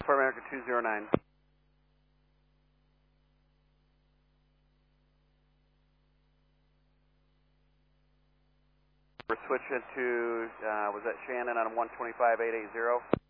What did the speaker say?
for America 209. We're switching to, was that Shannon on 125.880?